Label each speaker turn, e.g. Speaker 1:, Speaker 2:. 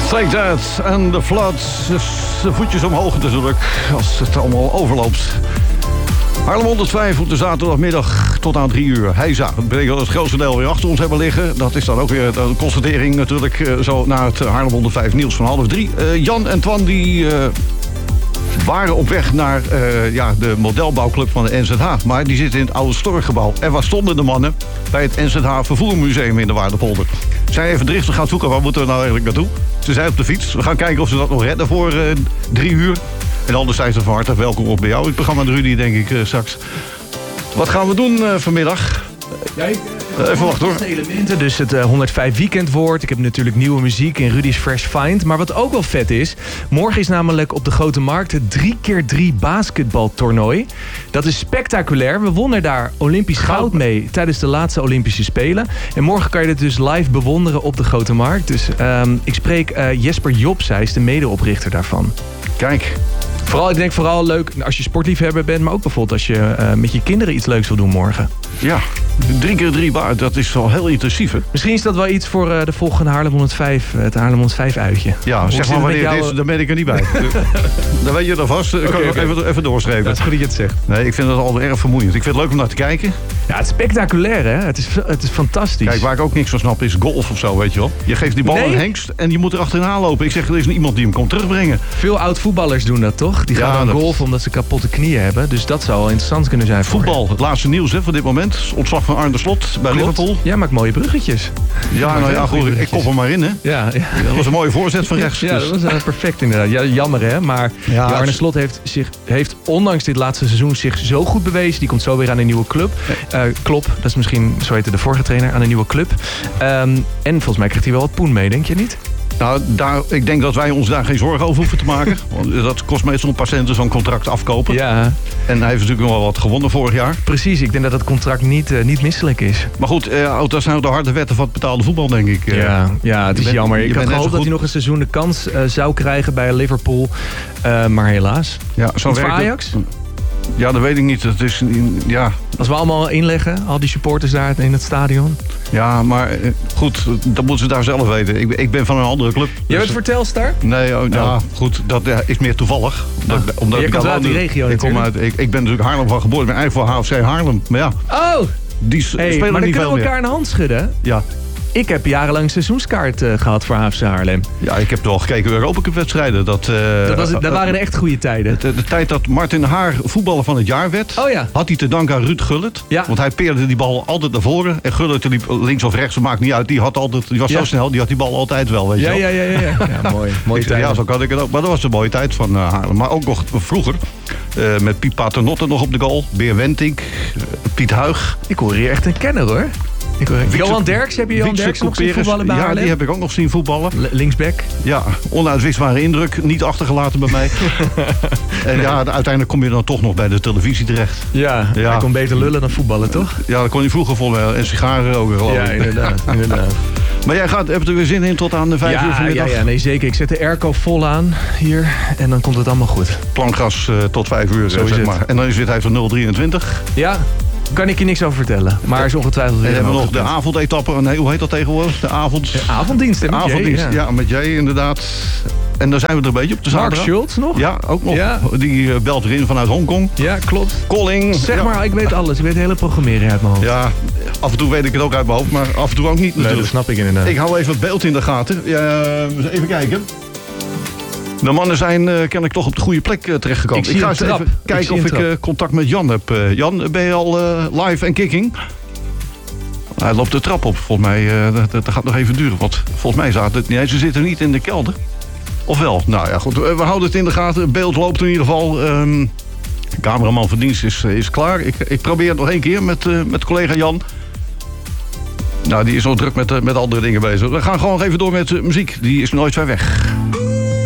Speaker 1: Take That en The Flood. Dus de voetjes omhoog natuurlijk, als het allemaal overloopt. Haarlem 105 op de zaterdagmiddag tot aan 3 uur. Heisa, dat betekent dat het grootste deel weer achter ons hebben liggen. Dat is dan ook weer een constatering natuurlijk zo na het Haarlem 105 nieuws van 2:30. Jan en Twan die waren op weg naar de modelbouwclub van de NZH. Maar die zitten in het oude Storkgebouw. En waar stonden de mannen? Bij het NZH Vervoermuseum in de Waardepolder. Ze zijn even driftig gaan zoeken, waar moeten we nou eigenlijk naartoe? Ze zijn op de fiets. We gaan kijken of ze dat nog redden voor 3 uur. En anders zijn ze van harte welkom op bij jou. Het programma de Rudy, denk ik, straks. Wat gaan we doen vanmiddag? Even wachten hoor.
Speaker 2: Elementen, dus het 105 weekendwoord. Ik heb natuurlijk nieuwe muziek in Rudy's Fresh Find. Maar wat ook wel vet is, morgen is namelijk op de Grote Markt het 3x3 basketbaltoernooi. Dat is spectaculair. We wonnen daar Olympisch goud mee tijdens de laatste Olympische Spelen. En morgen kan je het dus live bewonderen op de Grote Markt. Dus ik spreek Jesper Jops, hij is de medeoprichter daarvan.
Speaker 1: Kijk.
Speaker 2: Ik denk vooral leuk als je sportliefhebber bent, maar ook bijvoorbeeld als je met je kinderen iets leuks wil doen morgen.
Speaker 1: Ja, 3x3 bar, dat is wel heel intensief, hè?
Speaker 2: Misschien is dat wel iets voor de volgende Haarlem 105, het Haarlem 105 uitje.
Speaker 1: Ja, zeg maar wanneer het is, dan ben ik er niet bij. Dan weet je dat vast. Ik kan nog even doorschrijven.
Speaker 2: Dat is goed dat je het zegt.
Speaker 1: Nee, ik vind dat altijd erg vermoeiend. Ik vind het leuk om naar te kijken.
Speaker 2: Ja, het is spectaculair, hè? Het is fantastisch.
Speaker 1: Kijk, waar ik ook niks van snap is golf of zo, weet je wel. Je geeft die bal aan Hengst en die moet er achteraan lopen. Ik zeg, er is iemand die hem komt terugbrengen.
Speaker 2: Veel oud-voetballers doen dat, toch? Die gaan dan golfen omdat ze kapotte knieën hebben. Dus dat zou wel interessant kunnen zijn.
Speaker 1: Voetbal, het laatste nieuws van dit moment. Ontslag van Arne Slot bij Liverpool.
Speaker 2: Ja, maakt mooie bruggetjes.
Speaker 1: Ja, nou ja, goed. Ik kop hem maar in, hè.
Speaker 2: Ja.
Speaker 1: Dat was een mooie voorzet van rechts.
Speaker 2: Ja, dat was perfect inderdaad. Ja, jammer, hè. Maar Arne Slot heeft ondanks dit laatste seizoen zich zo goed bewezen. Die komt zo weer aan een nieuwe club. Klopp, dat is misschien, zo heette de vorige trainer, aan een nieuwe club. En volgens mij krijgt hij wel wat poen mee, denk je niet?
Speaker 1: Nou, ik denk dat wij ons daar geen zorgen over hoeven te maken. Want dat kost meestal een paar centen zo'n contract afkopen.
Speaker 2: Ja.
Speaker 1: En hij heeft natuurlijk nog wel wat gewonnen vorig jaar.
Speaker 2: Precies, ik denk dat het contract niet misselijk is.
Speaker 1: Maar goed, dat zijn ook de harde wetten van het betaalde voetbal, denk ik.
Speaker 2: Ja, het is jammer. Ik had gehoopt dat hij nog een seizoen de kans zou krijgen bij Liverpool. Maar helaas.
Speaker 1: Ja, zo
Speaker 2: voor Ajax?
Speaker 1: Ja, dat weet ik niet. Het is, ja.
Speaker 2: Als we allemaal inleggen, al die supporters daar in het stadion.
Speaker 1: Ja, maar goed, dat moeten ze daar zelf weten. Ik ben van een andere club.
Speaker 2: Jij bent voor Telstar?
Speaker 1: Nee, goed, dat is meer toevallig. Omdat
Speaker 2: je komt uit die regio natuurlijk.
Speaker 1: Ik ben natuurlijk Haarlem van geboorte. Ik ben eigenlijk voor HFC Haarlem. Maar ja, die spelen niet veel meer.
Speaker 2: Maar dan kunnen we elkaar een hand schudden.
Speaker 1: Ja.
Speaker 2: Ik heb jarenlang een seizoenskaart gehad voor HFC Haarlem.
Speaker 1: Ja, ik heb wel gekeken Europa Cup wedstrijden. Dat
Speaker 2: waren de echt goede tijden.
Speaker 1: De tijd dat Martin Haar voetballer van het jaar werd, had hij te danken aan Ruud Gullit. Ja. Want hij peerde die bal altijd naar voren. En Gullit liep links of rechts, maakt niet uit. Die was zo snel, die had die bal altijd wel, weet je wel.
Speaker 2: Ja, mooi tijd.
Speaker 1: Ja, zo kan ik het ook. Maar dat was een mooie tijd van Haarlem. Maar ook nog vroeger. Met Piet Paternotte nog op de goal. Beer Wentink, Piet Huig.
Speaker 2: Ik hoor hier echt een kenner, hoor. Johan Derks, heb je Johan Derks nog zien voetballen bij Haarlem?
Speaker 1: Ja, die heb ik ook nog zien voetballen.
Speaker 2: Linksback?
Speaker 1: Ja, onuitwisbare indruk. Niet achtergelaten bij mij. En uiteindelijk kom je dan toch nog bij de televisie terecht.
Speaker 2: Ja. Hij kon beter lullen dan voetballen, toch?
Speaker 1: Ja, dat kon hij vroeger vol en sigaren roken, geloof ik.
Speaker 2: Ja, inderdaad.
Speaker 1: Maar jij hebt er weer zin in tot aan de 5 uur vanmiddag?
Speaker 2: Ja, nee, zeker. Ik zet de airco vol aan hier en dan komt het allemaal goed.
Speaker 1: Plankgas tot 5 uur,
Speaker 2: zo
Speaker 1: zeg maar. En dan is dit hij van 023.
Speaker 2: Ja. Kan ik je niks over vertellen, maar is ongetwijfeld weer.
Speaker 1: En hebben we nog de avondetappe. Nee, hoe heet dat tegenwoordig? De
Speaker 2: avonddienst.
Speaker 1: De avonddienst, ja, met jij inderdaad. En dan zijn we er een beetje op de zaterdag.
Speaker 2: Mark Schultz nog?
Speaker 1: Ja, ook nog. Ja. Die belt erin vanuit Hongkong.
Speaker 2: Ja, klopt.
Speaker 1: Calling.
Speaker 2: Zeg maar, ik weet alles. Ik weet de hele programmering uit mijn hoofd.
Speaker 1: Ja, af en toe weet ik het ook uit mijn hoofd, maar af en toe ook niet natuurlijk.
Speaker 2: Nee, dat snap ik inderdaad.
Speaker 1: Ik hou even het beeld in de gaten. Even kijken. De mannen zijn kennelijk toch op de goede plek terechtgekomen. Ik ga eens even kijken of ik contact met Jan heb. Jan, ben je al live en kicking? Hij loopt de trap op. Volgens mij, dat gaat nog even duren. Want volgens mij ze zitten niet in de kelder. Of wel? Nou ja, goed. We houden het in de gaten. Het beeld loopt in ieder geval. De cameraman van dienst is klaar. Ik probeer het nog 1 keer met collega Jan. Nou, die is nog druk met andere dingen bezig. We gaan gewoon even door met muziek. Die is nooit ver weg.